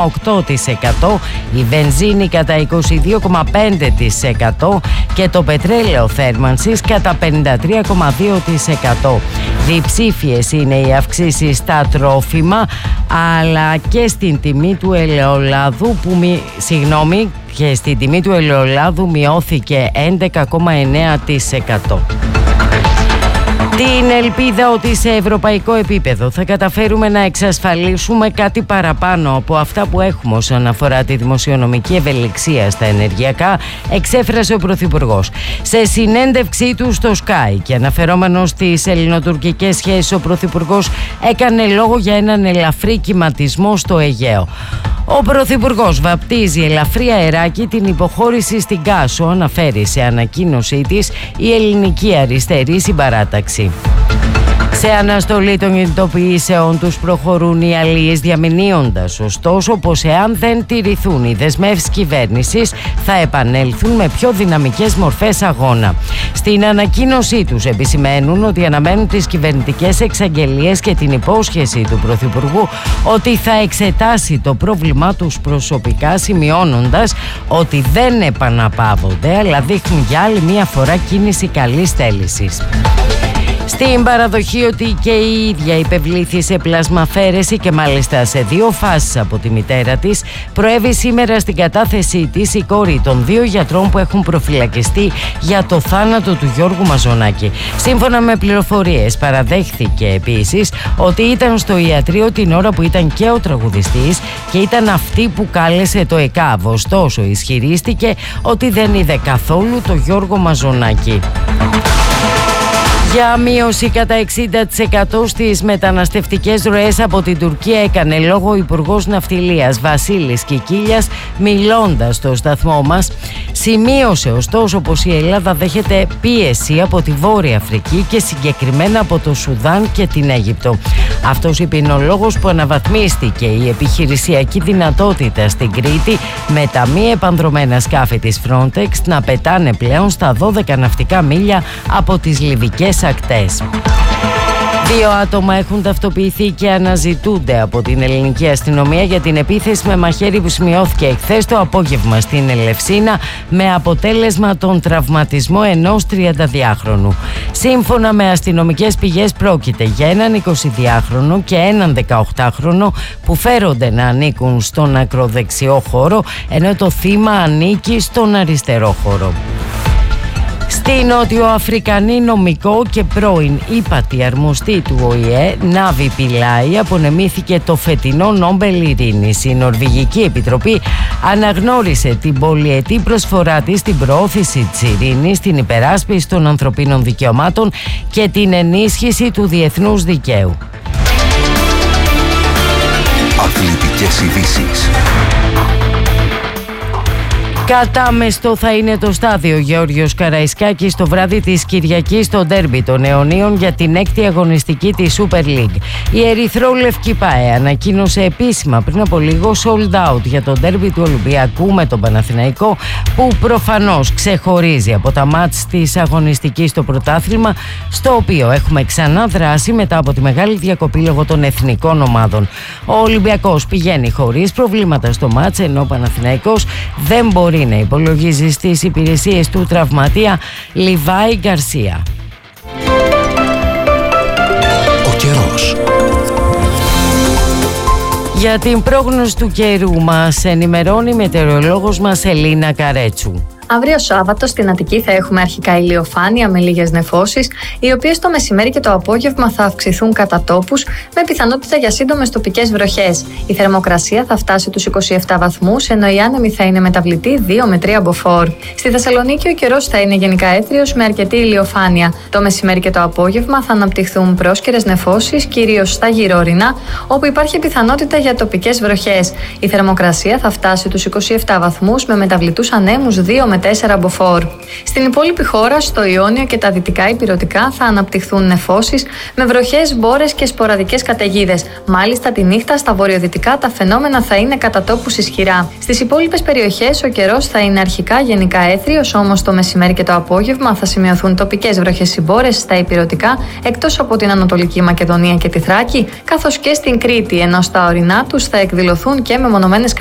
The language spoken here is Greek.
8%, η βενζίνη κατά 22,5% και το πετρέλαιο θέρμανσης κατά 53,2%. Διψήφιες είναι οι αυξήσεις στα τρόφιμα, αλλά και στην τιμή του ελαιολάδου και στην τιμή του ελαιολάδου μειώθηκε 11,9%. Την ελπίδα ότι σε ευρωπαϊκό επίπεδο θα καταφέρουμε να εξασφαλίσουμε κάτι παραπάνω από αυτά που έχουμε όσον αφορά τη δημοσιονομική ευελιξία στα ενεργειακά, εξέφρασε ο Πρωθυπουργός. Σε συνέντευξή του στο Sky και αναφερόμενος στις ελληνοτουρκικές σχέσεις, ο Πρωθυπουργός έκανε λόγο για έναν ελαφρύ κυματισμό στο Αιγαίο. Ο Πρωθυπουργός βαπτίζει ελαφρύ αεράκι την υποχώρηση στην Κάσο, αναφέρει σε ανακοίνωσή της η Ελληνική Αριστερή Συμπαράταξη. Σε αναστολή των κινητοποιήσεων τους προχωρούν οι αλίες, διαμηνύοντας ωστόσο πως εάν δεν τηρηθούν οι δεσμεύσεις κυβέρνησης θα επανέλθουν με πιο δυναμικές μορφές αγώνα. Στην ανακοίνωσή τους επισημαίνουν ότι αναμένουν τις κυβερνητικές εξαγγελίες και την υπόσχεση του Πρωθυπουργού ότι θα εξετάσει το πρόβλημά τους προσωπικά, σημειώνοντας ότι δεν επαναπαύονται αλλά δείχνουν για άλλη μία φορά κίνηση καλής θέλησης. Στην παραδοχή ότι και η ίδια υπευλήθη σε πλασμαφαίρεση και μάλιστα σε 2 φάσεις από τη μητέρα της, προέβη σήμερα στην κατάθεσή της η κόρη των 2 γιατρών που έχουν προφυλακιστεί για το θάνατο του Γιώργου Μαζονάκη. Σύμφωνα με πληροφορίες, παραδέχθηκε επίσης ότι ήταν στο ιατρείο την ώρα που ήταν και ο τραγουδιστής και ήταν αυτή που κάλεσε το ΕΚΑΒ. Ωστόσο, ισχυρίστηκε ότι δεν είδε καθόλου το Γιώργο Μαζονάκη. Για μείωση κατά 60% στις μεταναστευτικές ροές από την Τουρκία έκανε λόγο ο Υπουργός Ναυτιλίας Βασίλης Κικίλιας, μιλώντας στο σταθμό μας. Σημείωσε ωστόσο πως η Ελλάδα δέχεται πίεση από τη Βόρεια Αφρική και συγκεκριμένα από το Σουδάν και την Αίγυπτο. Αυτός είναι ο λόγος που αναβαθμίστηκε η επιχειρησιακή δυνατότητα στην Κρήτη, με τα μη επανδρωμένα σκάφη της Frontex να πετάνε πλέον στα 12 ναυτικά μίλια από τις λιβικές ακτές. 2 άτομα έχουν ταυτοποιηθεί και αναζητούνται από την ελληνική αστυνομία για την επίθεση με μαχαίρι που σημειώθηκε εχθές το απόγευμα στην Ελευσίνα, με αποτέλεσμα τον τραυματισμό ενός 32χρονου. Σύμφωνα με αστυνομικές πηγές πρόκειται για έναν 22χρονο και έναν 18χρονο που φέρονται να ανήκουν στον ακροδεξιό χώρο, ενώ το θύμα ανήκει στον αριστερό χώρο. Στη νότιο-αφρικανή νομικό και πρώην ύπατη αρμοστή του ΟΗΕ, Νάβη Πιλάη, απονεμήθηκε το φετινό Νόμπελ Ειρήνης. Η Νορβηγική Επιτροπή αναγνώρισε την πολυετή προσφορά της στην προώθηση της ειρήνης, την υπεράσπιση των ανθρωπίνων δικαιωμάτων και την ενίσχυση του διεθνούς δικαίου. Αθλητικές ειδήσεις. Κατάμεστο θα είναι το στάδιο Γεώργιος Καραϊσκάκης το βράδυ της Κυριακής στο ντέρμπι των Αιωνίων για την 6η αγωνιστική της Super League. Η Ερυθρόλευκη ΠΑΕ ανακοίνωσε επίσημα πριν από λίγο sold out για το ντέρμπι του Ολυμπιακού με τον Παναθηναϊκό, που προφανώς ξεχωρίζει από τα μάτς της αγωνιστικής στο πρωτάθλημα, στο οποίο έχουμε ξανά δράσει μετά από τη μεγάλη διακοπή λόγω των εθνικών ομάδων. Ο Ολυμπιακός πηγαίνει χωρίς προβλήματα στο μάτς, ενώ ο Παναθηναϊκός δεν μπορεί να υπολογίζει στις υπηρεσίες του τραυματία Λιβάη Γκαρσία. Ο καιρός. Για την πρόγνωση του καιρού μας ενημερώνει η μετεωρολόγος μας Ελίνα Καρέτσου. Αύριο Σάββατο στην Αττική θα έχουμε αρχικά ηλιοφάνεια με λίγες νεφώσεις, οι οποίες το μεσημέρι και το απόγευμα θα αυξηθούν κατά τόπους, με πιθανότητα για σύντομες τοπικές βροχές. Η θερμοκρασία θα φτάσει τους 27 βαθμούς, ενώ η άνεμη θα είναι μεταβλητή 2 με 3 μποφόρ. Στη Θεσσαλονίκη ο καιρός θα είναι γενικά έθριος με αρκετή ηλιοφάνεια. Το μεσημέρι και το απόγευμα θα αναπτυχθούν πρόσκαιρες νεφώσεις, κυρίως στα γυρόρεινα, όπου υπάρχει πιθανότητα για τοπικές βροχές. Η θερμοκρασία θα φτάσει τους 27 βαθμούς με μεταβλητούς ανέμους 2 με 4 μποφόρ. Στην υπόλοιπη χώρα, στο Ιόνιο και τα δυτικά ηπειρωτικά, θα αναπτυχθούν νεφώσεις με βροχές, μπόρες και σποραδικές καταιγίδες. Μάλιστα, τη νύχτα στα βορειοδυτικά τα φαινόμενα θα είναι κατά τόπους ισχυρά. Στις υπόλοιπες περιοχές, ο καιρός θα είναι αρχικά γενικά έθριος, όμως το μεσημέρι και το απόγευμα θα σημειωθούν τοπικές βροχές ή μπόρες στα ηπειρωτικά, εκτός από την Ανατολική Μακεδονία και τη Θράκη, καθώς και στην Κρήτη, ενώ στα ορεινά τους θα εκδηλωθούν και μεμονωμένες